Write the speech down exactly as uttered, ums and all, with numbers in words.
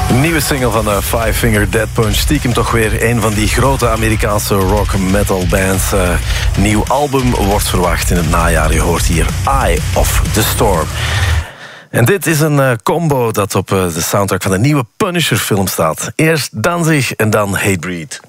Nieuwe single van uh, Five Finger Death Punch. Stiekem toch weer een van die grote Amerikaanse rock metal bands. Uh, nieuw album wordt verwacht in het najaar. Je hoort hier Eye of the Storm. En dit is een uh, combo dat op uh, de soundtrack van de nieuwe Punisher film staat. Eerst Danzig en dan Hatebreed.